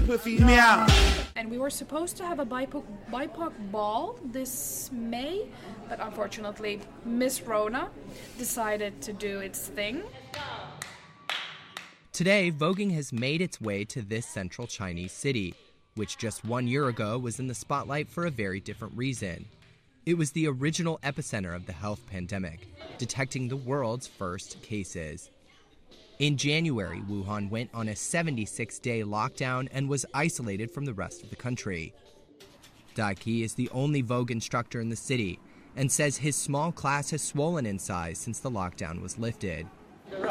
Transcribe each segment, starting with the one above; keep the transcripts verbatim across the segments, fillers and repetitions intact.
Meow. And we were supposed to have a B I P O C, B I P O C ball this May, but unfortunately Miss Rona decided to do its thing. Today, voguing has made its way to this central Chinese city, which just one year ago was in the spotlight for a very different reason. It was the original epicenter of the health pandemic, detecting the world's first cases. In January, Wuhan went on a seventy-six day lockdown and was isolated from the rest of the country. Dai Qi is the only Vogue instructor in the city and says his small class has swollen in size since the lockdown was lifted. I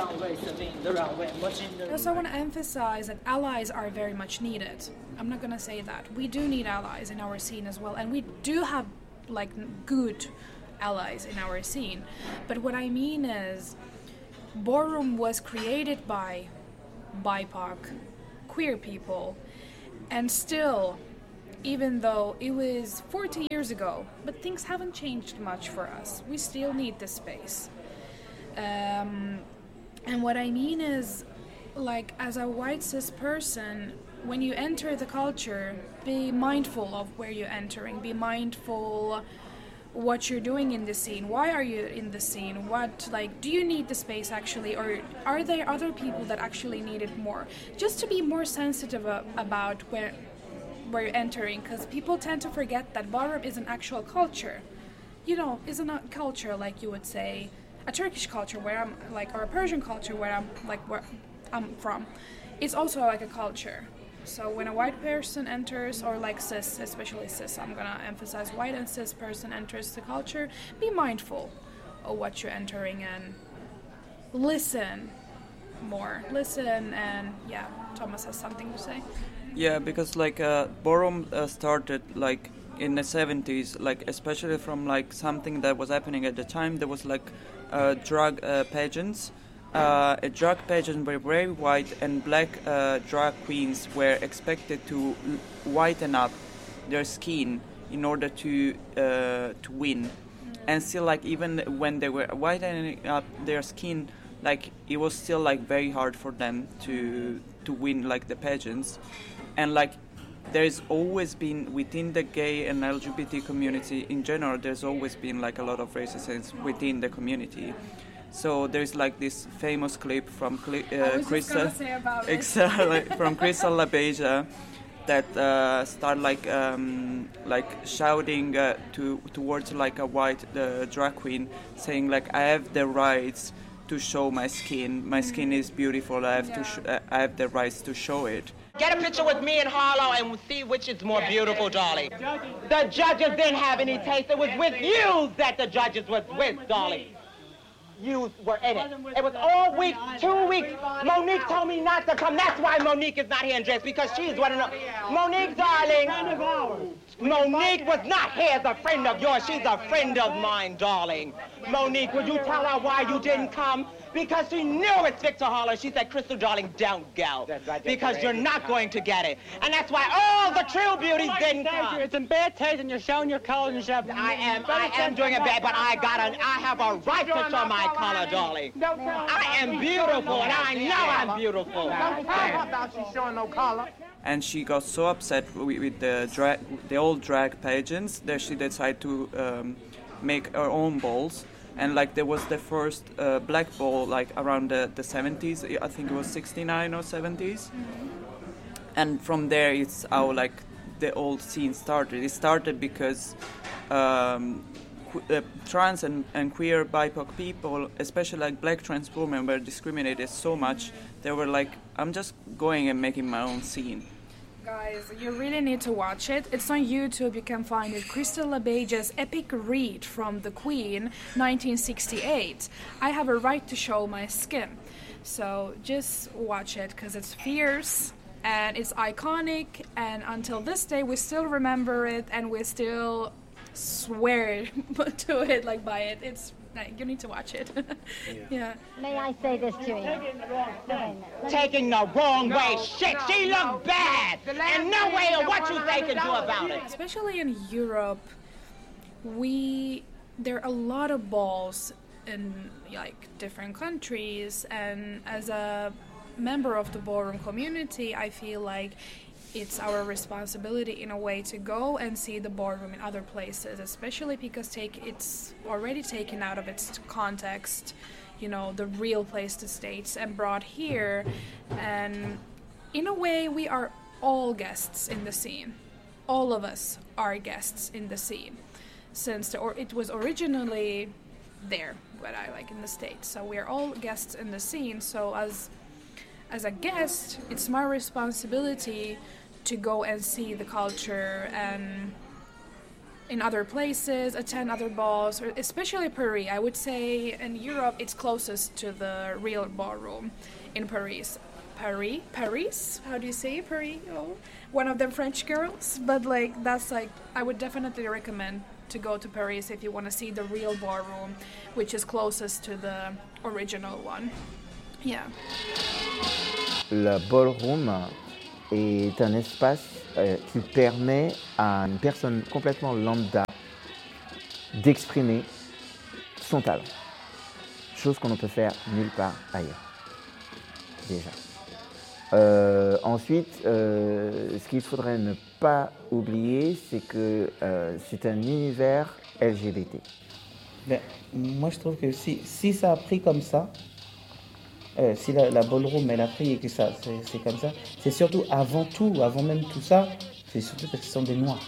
also want to emphasize that allies are very much needed. I'm not going to say that. We do need allies in our scene as well, and we do have like good allies in our scene. But what I mean is, ballroom was created by B I P O C, queer people, and still, even though it was forty years ago, but things haven't changed much for us. We still need this space. Um, and what I mean is, like, as a white cis person, when you enter the culture, be mindful of where you're entering, be mindful what you're doing in the scene. Why are you in the scene? What, like, do you need the space actually, or are there other people that actually need it more? Just to be more sensitive uh, about where where you're entering, because people tend to forget that ballroom is an actual culture. You know, isn't a culture like you would say a Turkish culture where I'm like, or a Persian culture where I'm like where I'm from. It's also like a culture. So when a white person enters, or like cis, especially cis, I'm gonna emphasize white and cis person enters the culture, be mindful of what you're entering and listen more. Listen and yeah, Thomas has something to say. Yeah, because like uh, ballroom uh, started like in the seventies, like especially from like something that was happening at the time. There was like uh, drag uh, pageants. Uh, a drag pageant where very white and black uh, drag queens were expected to whiten up their skin in order to uh, to win, and still like even when they were whitening up their skin, like it was still like very hard for them to to win like the pageants, and like there's always been within the gay and L G B T community in general, there's always been like a lot of racism within the community. So there's like this famous clip from Cli- uh, Crystal, exactly, from Crystal LaBeija, that uh, start like um, like shouting uh, to towards like a white uh, drag queen, saying like, I have the rights to show my skin. My skin is beautiful. I have yeah. to. Sh- uh, I have the rights to show it. Get a picture with me and Harlow and we'll see which is more beautiful, darling. The judges didn't have any taste. It was with you that the judges was with, darling. You were in it. It was all week, two weeks. Monique told me not to come. That's why Monique is not here in dress, because she's one of the... Monique, darling. Monique was not here as a friend of yours. She's a friend of mine, darling. Monique, would you tell her why you didn't come? Because she knew it's Victor Harlow. She said, Crystal, darling, don't go. That's right, that's because right. You're not going to get it. And that's why all the true beauties didn't come. It's in bad taste and you're showing your colors and stuff. I am, I am doing it bad, but I got an, I have a right to show my color, darling. I am beautiful, and I know I'm beautiful. Don't talk about she's showing no color. And she got so upset with, with the drag, the old drag pageants that she decided to um, make her own balls. And like there was the first uh, black ball like around the, the seventies, I think it was sixty-nine or seventies. Mm-hmm. And from there it's how like the old scene started. It started because um, qu- uh, trans and, and queer B I P O C people, especially like black trans women, were discriminated so much. They were like, I'm just going and making my own scene. Guys, you really need to watch it. It's on YouTube. You can find it. Crystal LaBeja's epic read from The Queen, nineteen sixty-eight. I have a right to show my skin. So just watch it because it's fierce and it's iconic. And until this day, we still remember it and we still swear to it, like by it. It's you need to watch it. yeah. yeah. May I say this to you? Taking the wrong way. Shit, she looked bad. And no way of what you they can do about it. Especially in Europe, we there are a lot of balls in like different countries, and as a member of the ballroom community, I feel like it's our responsibility in a way to go and see the ballroom in other places, especially because take it's already taken out of its context, you know, the real place to States, and brought here. And in a way, we are all guests in the scene. All of us are guests in the scene, since the, or it was originally there, what I like in the States. So we are all guests in the scene. So as as a guest, it's my responsibility to go and see the culture and in other places, attend other balls, or especially Paris. I would say in Europe it's closest to the real ballroom in Paris. Paris? Paris? How do you say Paris? Oh, one of them French girls. But like that's like, I would definitely recommend to go to Paris if you want to see the real ballroom, which is closest to the original one. Yeah. Le ballroom est un espace euh, qui permet à une personne complètement lambda d'exprimer son talent. Chose qu'on ne peut faire nulle part ailleurs. Déjà. Euh, ensuite, euh, ce qu'il faudrait ne pas oublier, c'est que euh, c'est un univers L G B T. Ben, moi, je trouve que si, si ça a pris comme ça, Euh, si la, la ballroom elle a pris et que ça c'est, c'est comme ça, c'est surtout avant tout, avant même tout ça, c'est surtout parce qu'ils sont des noirs.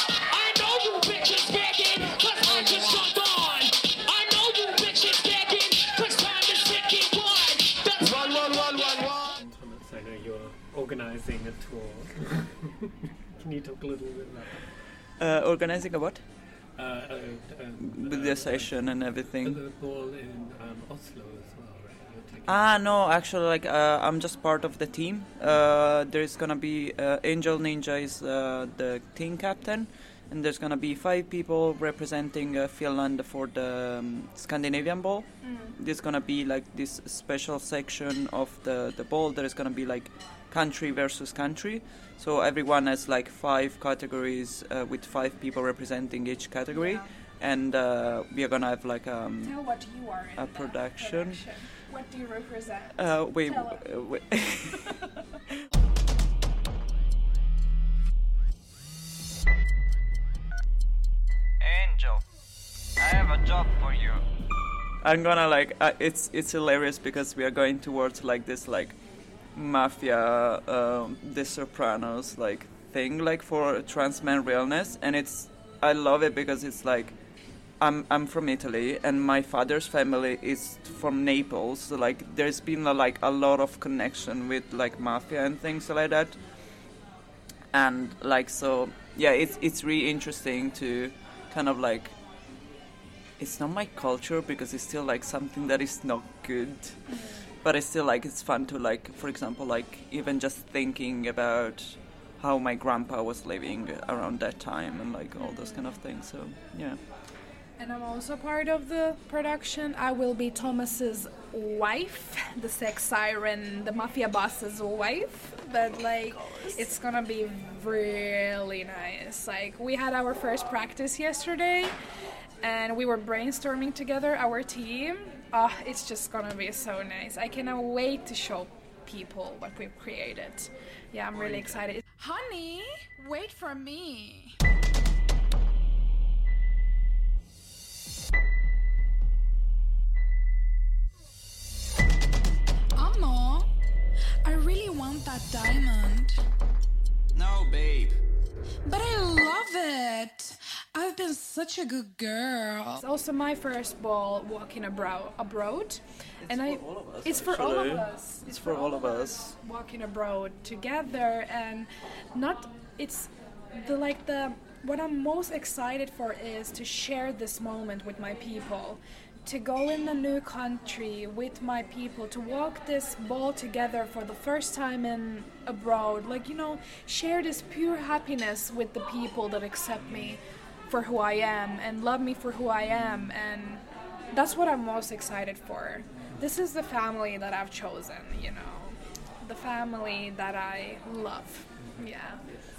I know you're organizing a tour. Can you talk a little bit about Uh, organizing a what? that? Uh, uh, uh, With the session and everything. The ball in um, Oslo as well, right? You're taking Ah, no, actually, like, uh, I'm just part of the team. Uh, there's gonna be, uh, Angel Ninja is uh, the team captain, and there's gonna be five people representing uh, Finland for the um, Scandinavian Ball. Mm. There's gonna be, like, this special section of the, the ball. There's gonna be, like, country versus country. So everyone has, like, five categories uh, with five people representing each category. Yeah. And uh, we are gonna have, like, um, Tell what you are in a production. production. What do you represent? Uh, wait, Tell uh, wait. Angel, I have a job for you. I'm gonna like uh, it's it's hilarious because we are going towards like this like mafia, um, The Sopranos like thing like for trans man realness, and it's I love it because it's like I'm I'm from Italy and my father's family is from Naples, so like there's been a, like a lot of connection with like mafia and things like that, and like so yeah, it's it's really interesting to kind of like. It's not my culture because it's still like something that is not good, but it's still like it's fun to like, for example, like even just thinking about how my grandpa was living around that time and like all those kind of things. So yeah. And I'm also part of the production. I will be Thomas's wife, the sex siren, the mafia boss's wife. But like, it's gonna be really nice. Like we had our first practice yesterday. And we were brainstorming together, our team. Oh, it's just gonna be so nice. I cannot wait to show people what we've created. Yeah, I'm really excited. Honey, wait for me. Amo, I really want that diamond. No, babe. But I love it. I've been such a good girl. It's also my first ball walking abroad. abroad. It's and for I, all of us, It's for actually. all of us. It's, it's for, for all of us. Walking abroad together, and not. It's the like the what I'm most excited for is to share this moment with my people. To go in a new country with my people, to walk this ball together for the first time in abroad, like, you know, share this pure happiness with the people that accept me for who I am and love me for who I am, and that's what I'm most excited for. This is the family that I've chosen, you know, the family that I love, yeah.